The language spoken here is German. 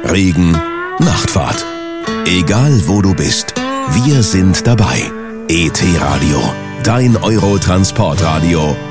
Regen, Nachtfahrt. Egal wo du bist, wir sind dabei. ET Radio, dein Eurotransportradio